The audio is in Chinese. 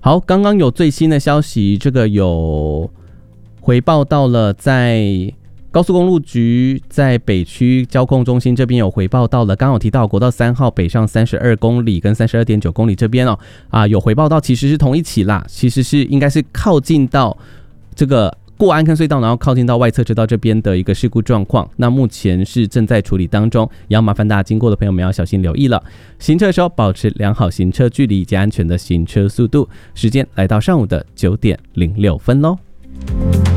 好，刚刚有最新的消息，这个有回报到了，在高速公路局在北区交控中心这边有回报到了，刚刚有提到国道3号北上32公里跟 32.9 公里这边有回报到，其实是同一起啦，其实是应该是靠近到这个过安坑隧道，然后靠近到外侧车道这边的一个事故状况，那目前是正在处理当中，也要麻烦大家经过的朋友们要小心留意了。行车的时候保持良好行车距离以及安全的行车速度。时间来到上午的9点06分喽。